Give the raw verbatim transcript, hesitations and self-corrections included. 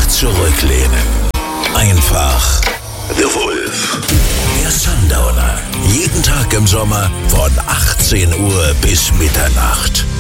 einfach zurücklehnen. Einfach The Wolf. Der Sundowner. Jeden Tag im Sommer von achtzehn Uhr bis Mitternacht.